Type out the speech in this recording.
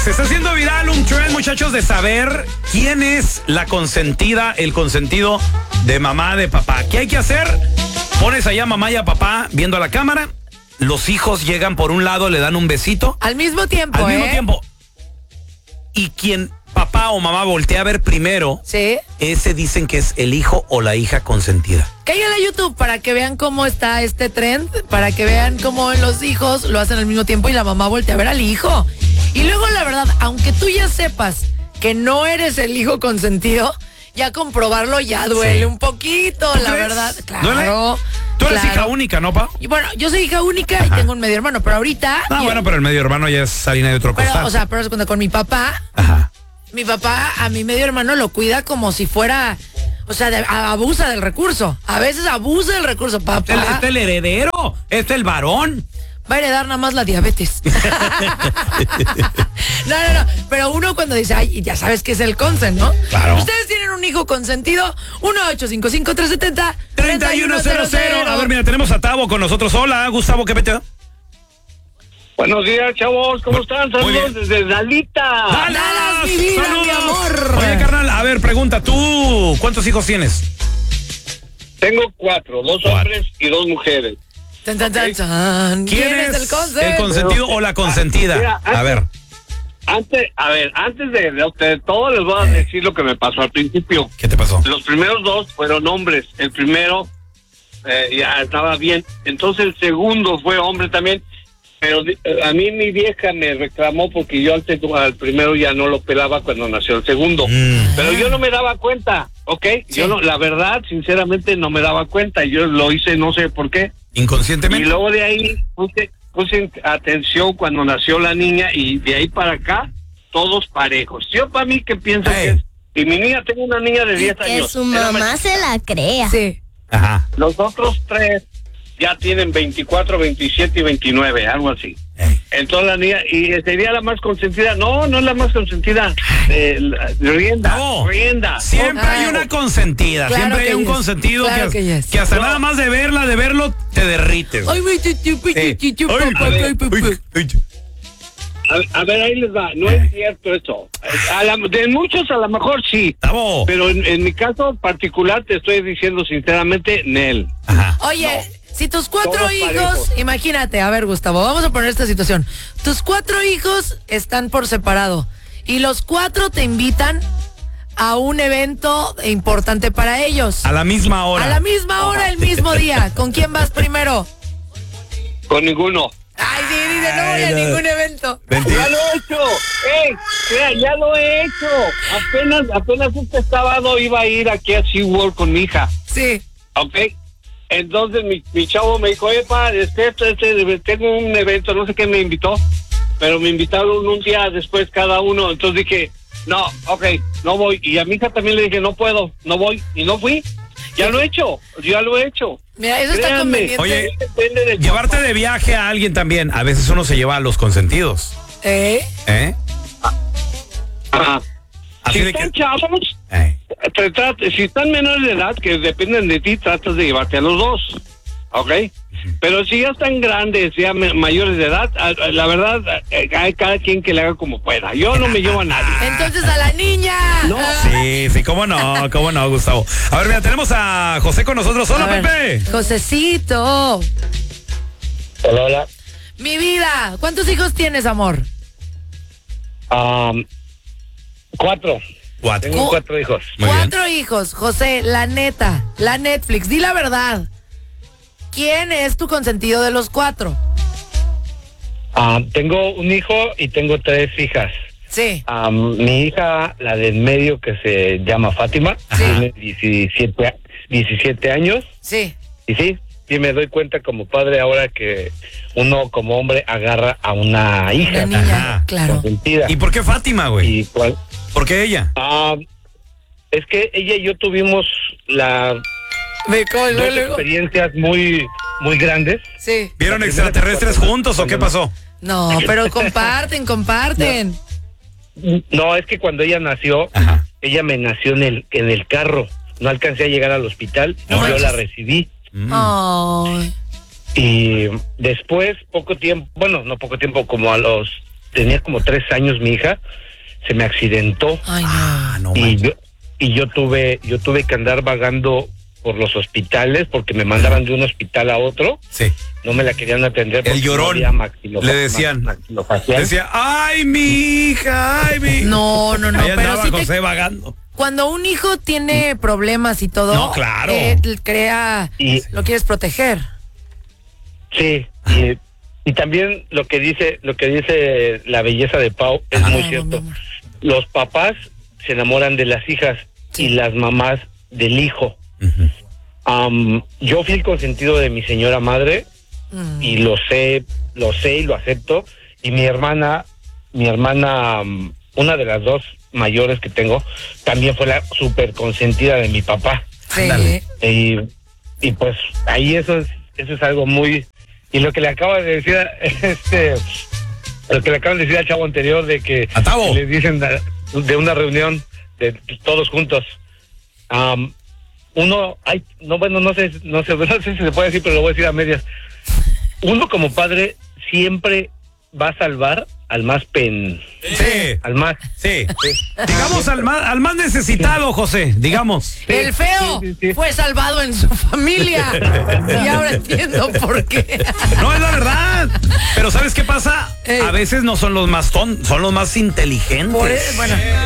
Se está haciendo viral un trend, muchachos, de saber quién es la consentida, el consentido de mamá, de papá. ¿Qué hay que hacer? Pones allá a mamá y a papá viendo a la cámara. Los hijos llegan por un lado, le dan un besito. Al mismo tiempo, Al mismo tiempo. Y quien papá o mamá voltea a ver primero, Sí. ese dicen que es el hijo o la hija consentida. Cállale a YouTube para que vean cómo está este trend, para que vean cómo los hijos lo hacen al mismo tiempo y la mamá voltea a ver al hijo. Y luego, la verdad, aunque tú ya sepas que no eres el hijo consentido, ya comprobarlo ya duele un poquito, la verdad. Claro. Tú eres hija única, ¿no, pa? Y bueno, yo soy hija única y tengo un medio hermano, pero ahorita... Bueno, pero el medio hermano ya es harina de otro costal. Pero, o sea, pero cuando con mi papá, mi papá a mi medio hermano lo cuida como si fuera... O sea, abusa del recurso. A veces abusa del recurso, papá. Este es el heredero, este es el varón. Va a heredar nada más la diabetes. No. Pero uno cuando dice, ay, ya sabes que es el consent, ¿no? Claro. Ustedes tienen un hijo consentido, 1-855-370-3100. A ver, mira, tenemos a Tavo con nosotros. Hola, Gustavo, ¿qué peteo? Buenos días, chavos, ¿cómo están? Saludos desde Dalita. Dallas, mi vida, ¡Saludos! mi amor. Oye, carnal, a ver, pregunta, ¿tú cuántos hijos tienes? Tengo 4, 2 hombres y 2 mujeres. Tan. ¿Quién es el consent? el consentido o la consentida? Mira, A ver. Antes de todo les voy a decir lo que me pasó al principio. ¿Qué te pasó? Los primeros 2 fueron hombres. El primero ya estaba bien. Entonces el segundo fue hombre también. Pero a mí mi vieja me reclamó porque yo al primero ya no lo pelaba cuando nació el segundo. Pero yo no me daba cuenta, ¿ok? Sí. Yo no, la verdad, sinceramente, no me daba cuenta. Yo lo hice, no sé por qué. Inconscientemente. Y luego de ahí puse atención cuando nació la niña y de ahí para acá, todos parejos. Yo para mí que pienso que es... Y mi niña, tengo una niña de 10 Que años. su mamá se la crea. Sí. Ajá. Los otros 3 ya tienen 24, 27 y 29, algo así. Entonces la niña, y sería la más consentida. No es la más consentida. Rienda. Siempre hay una consentida. Claro siempre hay que un yes. consentido Claro que yes. que hasta nada más de verlo, te derrites. Ay, A ver, ahí les va. No es cierto eso. De muchos a lo mejor sí. Tavo. Pero en mi caso particular te estoy diciendo sinceramente, Nel. Ajá. Oye, si tus 4 Todos hijos, parejos. imagínate, a ver, Gustavo, vamos a poner esta situación. Tus 4 hijos están por separado y los 4 te invitan a un evento importante para ellos. A la misma hora. A la misma hora, el mismo día. ¿Con quién vas primero? Con ninguno. Ay, sí, dice, no voy a ningún evento. Ya lo he hecho. Ya lo he hecho. Apenas este sábado iba a ir aquí a SeaWorld con mi hija. Sí. ¿Ok? Entonces mi chavo me dijo, tengo un evento, no sé qué me invitó, pero me invitaron un día después cada uno. Entonces dije, no voy. Y a mi hija también le dije, no puedo, no voy. Y no fui. Ya lo he hecho. Mira, eso está Créanme. conveniente. Oye, Depende de llevarte de viaje a alguien también. A veces uno se lleva a los consentidos. ¿Eh? Ajá. Así Si de están que... chavos, si están menores de edad, que dependen de ti, tratas de llevarte a los 2, ¿ok? Pero si ya están grandes, ya mayores de edad, la verdad, hay cada quien que le haga como pueda. Yo no me llevo a nadie. Entonces a la niña. No. Sí, cómo no, Gustavo. A ver, mira, tenemos a José con nosotros. Hola, A ver, Pepe. Josecito. Hola. Mi vida, ¿cuántos hijos tienes, amor? 4. 4. Tengo 4 hijos. Muy bien. 4 hijos. José, la neta, la Netflix, di la verdad. ¿Quién es tu consentido de los 4? Tengo un hijo y tengo 3 hijas. Sí. Mi hija, la del medio, que se llama Fátima, tiene 17 años. Sí. Y sí me doy cuenta como padre ahora que uno como hombre agarra a una hija. Una niña, Ajá. claro. consentida. ¿Y por qué Fátima, güey? ¿Y cuál? ¿Por qué ella? Es que ella y yo tuvimos dos experiencias muy, muy grandes. Sí. ¿Vieron extraterrestres juntos o qué pasó? No, pero comparten. No, es que cuando ella nació, Ajá. ella me nació en el carro. No alcancé a llegar al hospital, No yo manches. la recibí. Ay. Y después, poco tiempo, como a los tenía como 3 años mi hija, se me accidentó. Ay, no. No, y yo tuve que andar vagando por los hospitales porque me mandaban de un hospital a otro. Sí. No me la querían atender. El llorón. Le decían. Decía, ay, mi hija, ay, mi. No. Ahí Pero andaba sí José vagando. cuando un hijo tiene problemas y todo, No, claro. Lo quieres proteger. Sí, y también lo que dice la belleza de Pau es muy cierto. Los papás se enamoran de las hijas y las mamás del hijo. Yo fui el consentido de mi señora madre y lo sé y lo acepto. Y mi hermana, una de las 2 mayores que tengo, también fue la súper consentida de mi papá. Sí. Y pues ahí eso es algo muy... Y lo que le acaba de decir lo que le acaban de decir al chavo anterior de que les dicen de una reunión de todos juntos, no sé si se puede decir, pero lo voy a decir a medias. Uno como padre siempre va a salvar al más Sí. al más. Sí. Digamos al más necesitado, José, digamos. El feo Sí. fue salvado en su familia. Y ahora entiendo por qué. No, es la verdad. Pero ¿sabes qué pasa? Ey. A veces no son los más son los más inteligentes. Bueno.